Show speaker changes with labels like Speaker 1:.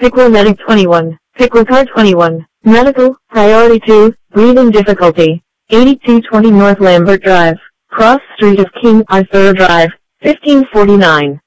Speaker 1: Pickle Medic 21. Pickle Car 21. Medical, Priority 2, Breathing Difficulty. 8220 North Lambert Drive, Cross Street of King Arthur Drive, 1549.